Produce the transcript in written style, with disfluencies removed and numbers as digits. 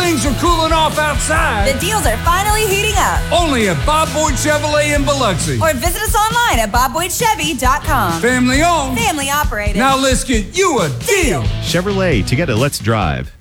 things are cooling off outside. The deals are finally heating up. Only at Bob Boyd Chevrolet in Biloxi. Or visit us online at bobboydchevy.com. Family owned. Family operated. Now let's get you a deal. Chevrolet, together let's drive.